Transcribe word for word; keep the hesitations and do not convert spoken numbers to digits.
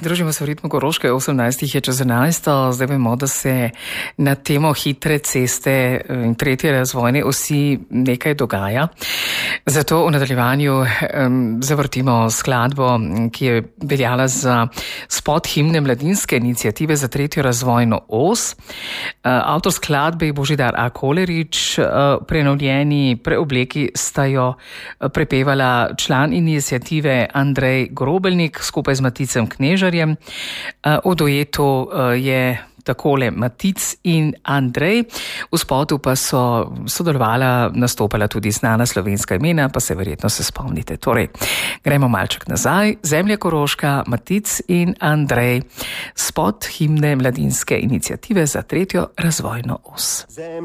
Družimo se v ritmu Koroške, osemnajstih je čez enajsto, zdaj vemo, da se na temo hitre ceste in tretje razvojne osi nekaj dogaja. Zato v nadaljevanju um, zavrtimo skladbo, ki je veljala za spot himne Mladinske iniciative za tretjo razvojno os. Uh, avtor skladbe je Božidar A. Kolerič, uh, prenovljeni preobleki sta jo prepevala član iniciative Andrej Grobelnik skupaj z Maticem Knežarjem. V duetu je takole Matic in Andrej. V spotu pa so sodelovala, nastopala tudi znana slovenska imena, pa se verjetno se spomnite. Torej, gremo malček nazaj. Zemlja Koroška, Matic in Andrej. Spot himne Mladinske iniciative za tretjo razvojno os.